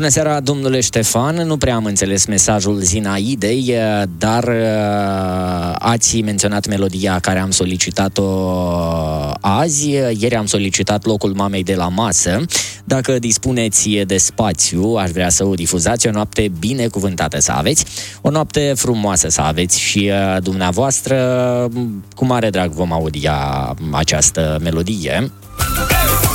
Bună seara, domnule Ștefan. Nu prea am înțeles mesajul Zinaidei, dar ați menționat melodia care am solicitat-o azi. Ieri am solicitat Locul mamei de la masă. Dacă dispuneți de spațiu, aș vrea să o difuzați. O noapte binecuvântată să aveți, o noapte frumoasă să aveți și dumneavoastră. Cu mare drag vom audia această melodie.